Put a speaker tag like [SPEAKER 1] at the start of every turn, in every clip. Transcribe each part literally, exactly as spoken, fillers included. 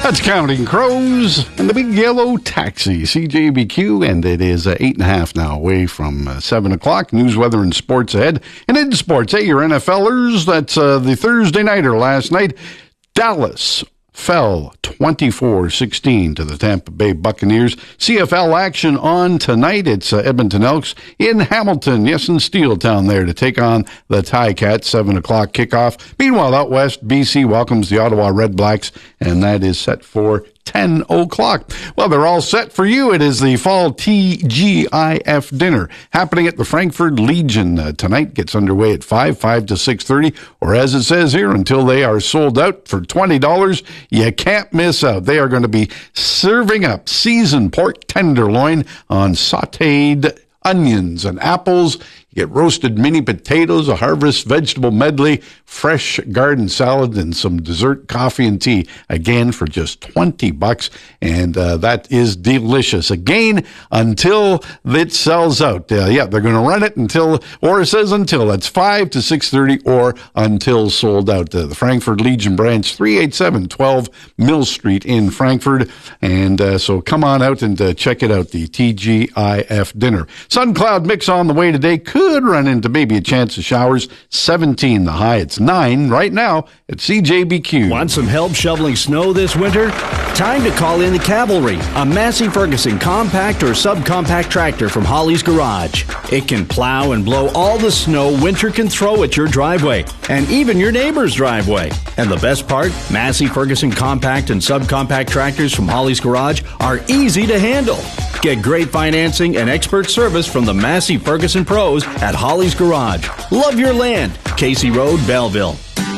[SPEAKER 1] That's Counting Crows and the Big Yellow Taxi, C J B Q, and it is uh, eight and a half now away from uh, seven o'clock. News, weather, and sports ahead. And in sports, hey, your NFLers, that's uh, the Thursday nighter last night. Dallas fell twenty-four sixteen to the Tampa Bay Buccaneers. C F L action on tonight. It's uh, Edmonton Elks in Hamilton, yes, in Steeltown there to take on the Ticats, seven o'clock kickoff. Meanwhile, out west, B C welcomes the Ottawa Red Blacks, and that is set for ten o'clock. Well, they're all set for you. It is the fall T G I F dinner happening at the Frankfurt Legion uh, tonight. Gets underway at five, five to six thirty, or as it says here, until they are sold out for twenty dollars. You can't miss out. They are going to be serving up seasoned pork tenderloin on sautéed onions and apples. You get roasted mini potatoes, a harvest vegetable medley, fresh garden salad, and some dessert, coffee, and tea. Again, for just twenty bucks, and uh, that is delicious. Again, until it sells out. Uh, yeah, they're going to run it until, or it says until. That's five to six thirty, or until sold out. Uh, the Frankfurt Legion branch, three eighty-seven twelve Mill Street in Frankfurt. And uh, so come on out and uh, check it out, the T G I F dinner. Sun cloud mix on the way today. Could run into maybe a chance of showers. seventeen the high. It's nine right now at C J B Q.
[SPEAKER 2] Want some help shoveling snow this winter? Time to call in the Cavalry, a Massey Ferguson compact or subcompact tractor from Holly's Garage. It can plow and blow all the snow winter can throw at your driveway and even your neighbor's driveway. And the best part, Massey Ferguson compact and subcompact tractors from Holly's Garage are easy to handle. Get great financing and expert service from the Massey Ferguson pros at Holly's Garage. Love your land. Casey Road, Belleville.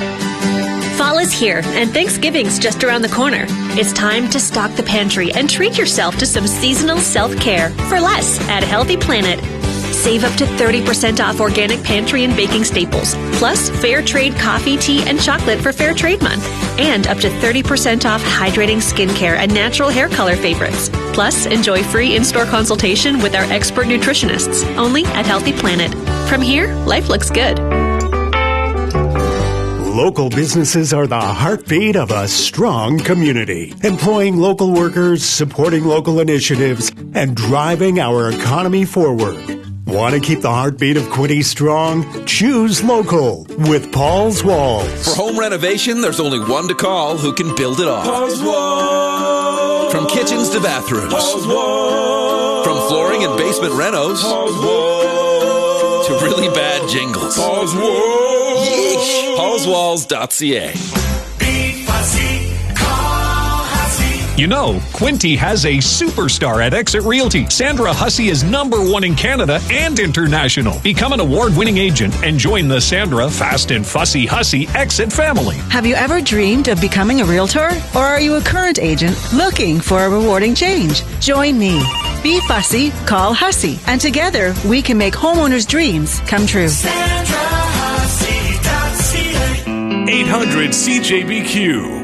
[SPEAKER 3] Fall is here, and Thanksgiving's just around the corner. It's time to stock the pantry and treat yourself to some seasonal self-care for less at Healthy Planet. Save up to thirty percent off organic pantry and baking staples, plus fair trade coffee, tea, and chocolate for Fair Trade Month, and up to thirty percent off hydrating skincare and natural hair color favorites. Plus, enjoy free in-store consultation with our expert nutritionists, only at Healthy Planet. From here, life looks good.
[SPEAKER 4] Local businesses are the heartbeat of a strong community, employing local workers, supporting local initiatives, and driving our economy forward. Want to keep the heartbeat of Quinte strong? Choose local with Paul's Walls.
[SPEAKER 5] For home renovation, there's only one to call who can build it all.
[SPEAKER 6] Paul's Walls.
[SPEAKER 5] From kitchens to bathrooms.
[SPEAKER 6] Paul's Walls.
[SPEAKER 5] From flooring and basement renos.
[SPEAKER 6] Paul's Walls.
[SPEAKER 5] To really bad jingles.
[SPEAKER 6] Paul's Walls.
[SPEAKER 5] Yeesh. paul's walls dot c a.
[SPEAKER 7] You know, Quinte has a superstar at Exit Realty. Sandra Hussey is number one in Canada and international. Become an award-winning agent and join the Sandra Fast and Fussy Hussey Exit family.
[SPEAKER 8] Have you ever dreamed of becoming a realtor? Or are you a current agent looking for a rewarding change? Join me. Be fussy, call Hussey, and together we can make homeowners' dreams come true.
[SPEAKER 6] Sandra Hussey dot c a.
[SPEAKER 9] eight hundred C J B Q.